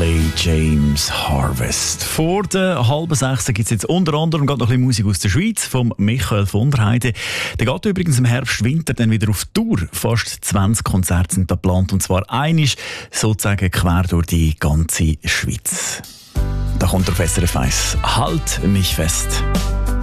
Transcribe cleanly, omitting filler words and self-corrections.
Coldplay, James Harvest. Vor der 5:30 gibt es jetzt unter anderem noch ein bisschen Musik aus der Schweiz von Michael von der Heide. Der geht übrigens im Herbst, Winter dann wieder auf Tour. Fast 20 Konzerte sind da geplant, und zwar einisch sozusagen quer durch die ganze Schweiz. Da kommt der SRF 1. Halt mich fest.